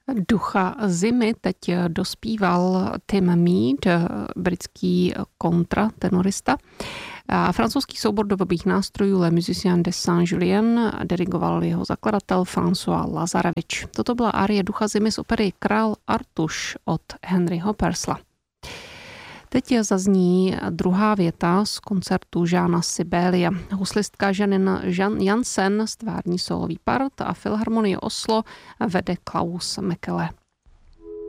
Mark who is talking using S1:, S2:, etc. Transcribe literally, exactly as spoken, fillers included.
S1: Ducha zimy teď dospíval Tim Mead, britský kontratenorista. A francouzský soubor dobových nástrojů Les Musiciens de Saint-Julien dirigoval jeho zakladatel François Lazarevič. Toto byla árie Ducha zimy z opery Král Artuš od Henryho Purcella. Teď zazní druhá věta z koncertu Jeana Sibélia. Huslistka Janine Jansen stvární solový part a Filharmonie Oslo vede Klaus Mekele.